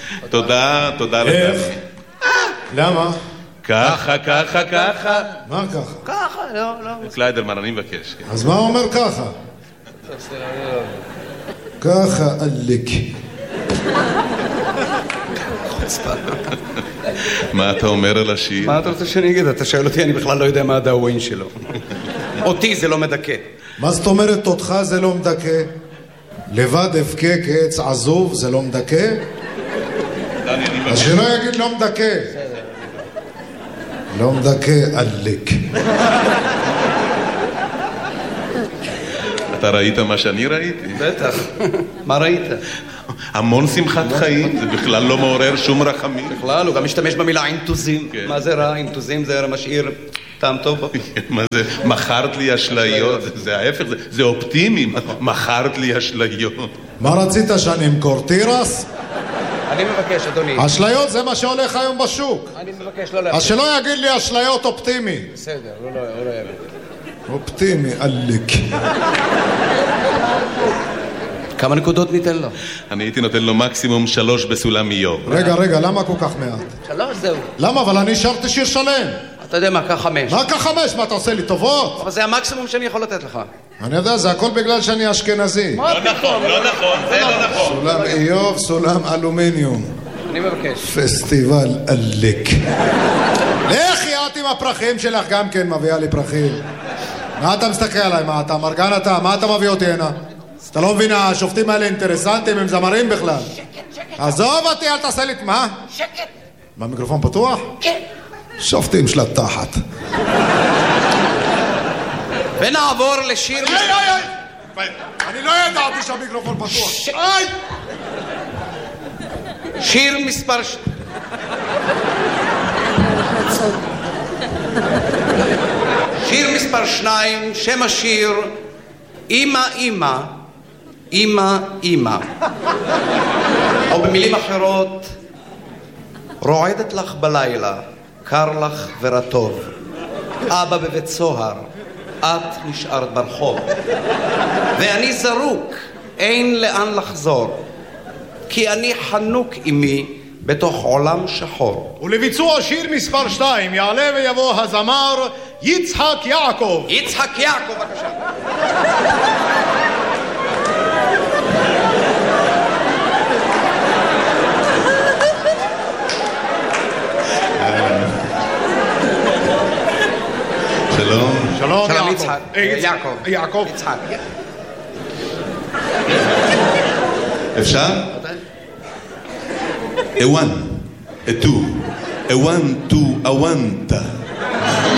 תודה איך? לך. למה? ככה. מה ככה? ככה, לא. קליידרמן, אני מבקש. אז מה אומר ככה? ככה עלק. מה אתה אומר על השיר? מה אתה רוצה שאני אגיד? אתה שואל אותי, אני בכלל לא יודע מה הדאווין שלו. אותי זה לא מדכא. מה זאת אומרת אותך זה לא מדכא? לבד אבכה כעץ עזוב זה לא מדכא? אז שלא יגיד לא מדכא. לא מדכא עלק. אתה ראית מה שאני ראיתי? בטח. מה ראית? המון שמחת חיים, זה בכלל לא מעורר שום רחמים. בכלל, הוא גם משתמש במילה אינטוזים. כן. מה זה רע? אינטוזים זה משאיר טעם טוב. מה זה? מכרת לי אשליות, זה ההפך, זה אופטימי, מכרת לי אשליות. מה רצית שאני אמכור תירס? אני מבקש, אדוני. אשליות זה מה שהולך היום בשוק. אני מבקש לא אז שלא יגיד לי אשליות אופטימי. בסדר, לא יגיד. אופטימי, עלק. כמה נקודות ניתן לו? אני הייתי נותן לו מקסימום 3 בסולם איוב. רגע, למה כל כך מעט? 3 זהו. למה? אבל אני שרתי שיר שלם. אתה יודע מה, קח 5. מה כך 5? מה אתה עושה לי טובות? אבל זה המקסימום שאני יכול לתת לך. אני יודע, זה הכל בגלל שאני אשכנזי. לא נכון, זה לא נכון. סולם איוב, סולם אלומיניום. אני מבקש. פסטיבל עלק. לך יאת עם הפרחים שלך, גם כן מביאה לי פרחים. מה אתה מסתכל עליי? מה אתה מרגן אתה? מה אתה מביא אותי הנה? אתה לא מבין, השופטים האלה אינטרסנטים, הם זמרים בכלל. שקט. עזוב אותי, אל תעשה לי... מה? שקט. מה, מיקרופון פתוח? כן. שופטים של התחת. ונעבור לשיר... אני לא ידעתי שהמיקרופון פתוח. שיר מספר... שיר מספר 2, שם השיר אמא אמא, אמא אמא. או במילים אחרות, רועדת לך בלילה, קר לך ורטוב. אבא בבית סוהר, את נשארת ברחוב. ואני זרוק, אין לאן לחזור. כי אני חנוק עמי בתוך עולם שחור. ולביצוע שיר מספר 2 יעלה ויבוא הזמר יצחק יעקב. יצחק יעקב, בבקשה. שלום. שלום יצחק. יעקב. יצחק. אפשר? A one, a two, a 1, 2, a 1.